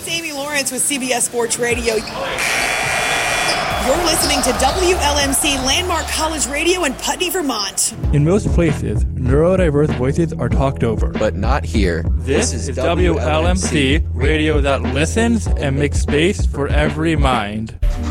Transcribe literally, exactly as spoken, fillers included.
it's Amy Lawrence with C B S Sports Radio. You're listening to W L M C Landmark College Radio in Putney, Vermont. In most places, neurodiverse voices are talked over. But not here. This, this is W L M C, radio that listens and makes space for every mind.